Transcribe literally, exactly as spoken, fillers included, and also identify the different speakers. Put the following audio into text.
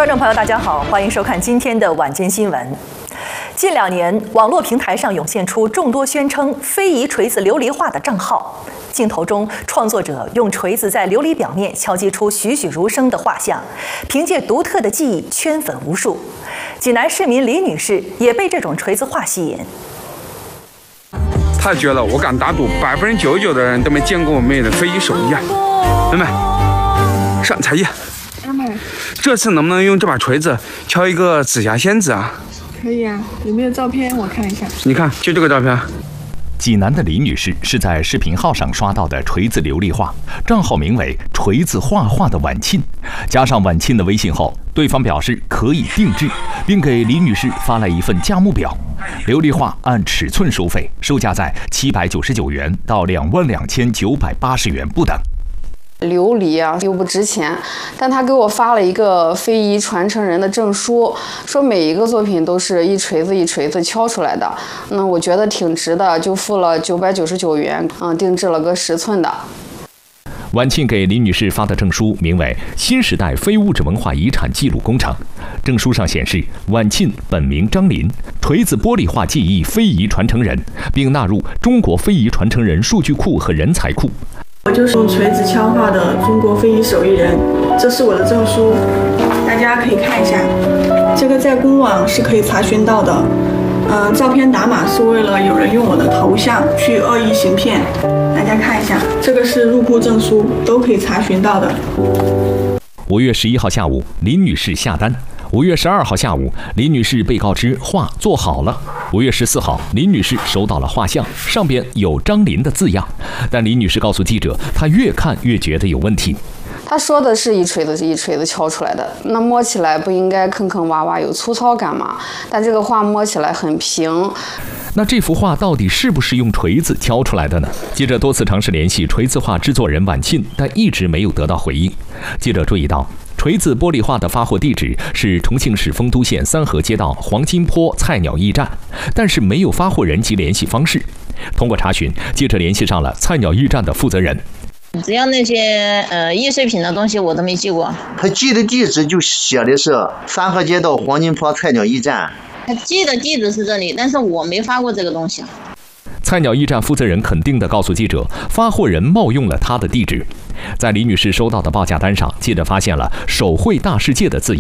Speaker 1: 观众朋友，大家好，欢迎收看今天的晚间新闻。近两年，网络平台上涌现出众多宣称非遗锤子琉璃画的账号，镜头中创作者用锤子在琉璃表面敲击出栩栩如生的画像，凭借独特的技艺圈粉无数。济南市民李女士也被这种锤子画吸引。
Speaker 2: 太绝了！我敢打赌，百分之九十九的人都没见过我妹的非遗手艺啊！妹妹，上才艺。这次能不能用这把锤子敲一个紫霞仙子啊？
Speaker 3: 可以啊，有没有照片？我看一下。
Speaker 2: 你看，就这个照片。
Speaker 4: 济南的李女士是在视频号上刷到的锤子琉璃画，账号名为“锤子画画的晚沁”，加上晚沁的微信后，对方表示可以定制，并给李女士发来一份价目表。琉璃画按尺寸收费，售价在七百九十九元到两万两千九百八十元不等。
Speaker 5: 琉璃啊又不值钱，但他给我发了一个非遗传承人的证书，说每一个作品都是一锤子一锤子敲出来的。那我觉得挺值的，就付了九百九十九元，嗯，定制了个十寸的。
Speaker 4: 晚沁给李女士发的证书名为“新时代非物质文化遗产记录工程”，证书上显示晚沁本名张林，锤子玻璃画技艺非遗传承人，并纳入中国非遗传承人数据库和人才库。
Speaker 3: 我就是用锤子敲画的中国非遗手艺人，这是我的证书，大家可以看一下。这个在官网是可以查询到的。嗯、呃，照片打码是为了有人用我的头像去恶意行骗，大家看一下，这个是入库证书，都可以查询到的。
Speaker 4: 五月十一号下午，李女士下单。五月十二号下午，李女士被告知画做好了。五月十四号，李女士收到了画像，上边有张林的字样，但李女士告诉记者，她越看越觉得有问题。
Speaker 5: 他说的是一锤子一锤子敲出来的，那摸起来不应该坑坑洼洼有粗糙感吗？但这个画摸起来很平。
Speaker 4: 那这幅画到底是不是用锤子敲出来的呢？记者多次尝试联系锤子画制作人晚沁，但一直没有得到回应。记者注意到，锤子玻璃画的发货地址是重庆市丰都县三河街道黄金坡菜鸟驿站，但是没有发货人及联系方式。通过查询，记者联系上了菜鸟驿站的负责人。
Speaker 6: 只要那些呃易碎品的东西我都没寄过。
Speaker 7: 他寄的地址就写的是三河街道黄金坡菜鸟驿站。
Speaker 6: 他寄的地址是这里，但是我没发过这个东西。
Speaker 4: 菜鸟驿站负责人肯定地告诉记者，发货人冒用了他的地址。在李女士收到的报价单上，记者发现了“手绘大世界”的字样。